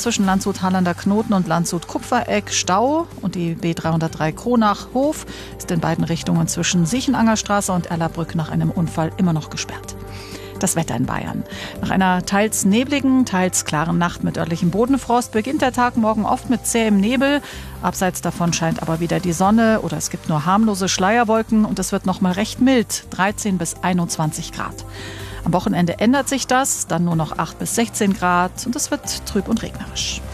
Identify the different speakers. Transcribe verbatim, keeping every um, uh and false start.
Speaker 1: zwischen Landshut-Harlander Knoten und Landshut-Kupferegg Stau und die B dreihundertdrei Kronach-Hof ist in beiden Richtungen zwischen Siechenangerstraße und Erlabrück nach einem Unfall immer noch gesperrt. Das Wetter in Bayern. Nach einer teils nebligen, teils klaren Nacht mit örtlichem Bodenfrost beginnt der Tag morgen oft mit zähem Nebel. Abseits davon scheint aber wieder die Sonne oder es gibt nur harmlose Schleierwolken und es wird noch mal recht mild, dreizehn bis einundzwanzig Grad. Am Wochenende ändert sich das, dann nur noch acht bis sechzehn Grad und es wird trüb und regnerisch.